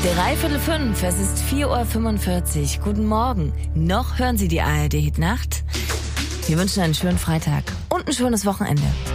5:03, es ist 4:45 Uhr. Guten Morgen. Noch hören Sie die ARD Hit Nacht? Wir wünschen einen schönen Freitag und ein schönes Wochenende.